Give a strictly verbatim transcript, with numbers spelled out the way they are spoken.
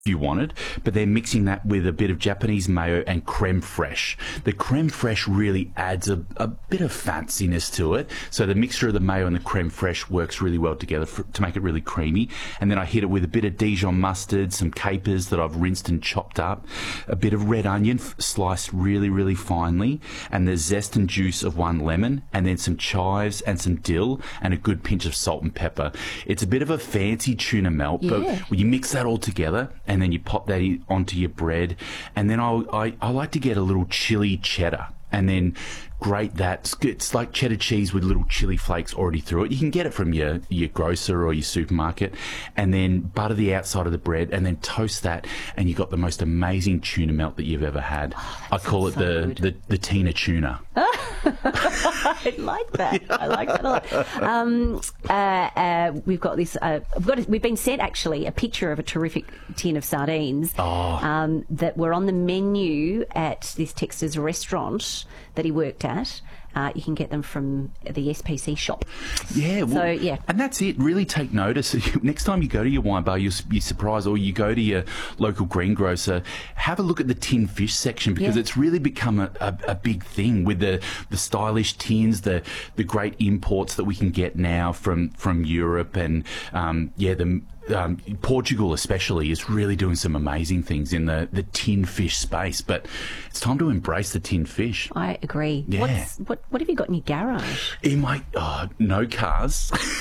you wanted, but they're mixing that with a bit of Japanese mayo and creme fraiche. The creme fraiche really adds a, a bit of fanciness to it. So the mixture of the mayo and the creme fraiche works really well together for, to make it really creamy. And then I hit it with a bit of Dijon mustard, some capers that I've rinsed and chopped up, a bit of red onion sliced really, really finely, and the zest and juice of one lemon, and then some chives and some dill and a good pinch of salt and pepper. It's a bit of a fancy tuna melt, Yeah. but when you mix that all together, and then you pop that in, onto your bread, and then I'll, I I like to get a little chili cheddar, and then grate that. It's like cheddar cheese with little chili flakes already through it. You can get it from your, your grocer or your supermarket, and then butter the outside of the bread, and then toast that, and you got the most amazing tuna melt that you've ever had. Oh, I call it so the, good. the the Tina tuna. I like that. I like that a lot. Um, uh, uh, we've got this. Uh, we've got. We've been sent actually a picture of a terrific tin of sardines Oh. um, that were on the menu at this Texas restaurant that he worked at. Uh, you can get them from the S P C shop. Yeah. Well, So, yeah. And that's it. Really take notice. Next time you go to your wine bar, you'll be surprised, or you go to your local greengrocer, have a look at the tin fish section, because Yeah. it's really become a, a, a big thing with the, the stylish tins, the the great imports that we can get now from, from Europe, and um, yeah, the Um, Portugal especially is really doing some amazing things in the, the tin fish space, but it's time to embrace the tin fish. I agree. Yeah. What's, what What have you got in your garage? In my, oh, no cars.